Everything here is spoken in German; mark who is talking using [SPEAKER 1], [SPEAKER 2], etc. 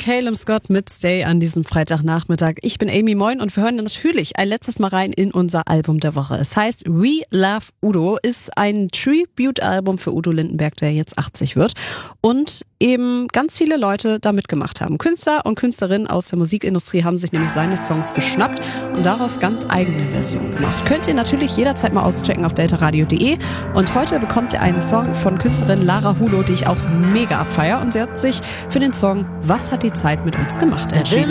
[SPEAKER 1] Calum Scott mit Stay an diesem Freitagnachmittag. Ich bin Amy, moin, und wir hören natürlich ein letztes Mal rein in unser Album der Woche. Es heißt We Love Udo, ist ein Tribute-Album für Udo Lindenberg, der jetzt 80 wird und eben ganz viele Leute da mitgemacht haben. Künstler und Künstlerinnen aus der Musikindustrie haben sich nämlich seine Songs geschnappt und daraus ganz eigene Versionen gemacht. Könnt ihr natürlich jederzeit mal auschecken auf deltaradio.de, und heute bekommt ihr einen Song von Künstlerin Lara Hulo, die ich auch mega abfeier, und sie hat sich für den Song Was hat die Zeit mit uns gemacht entschieden.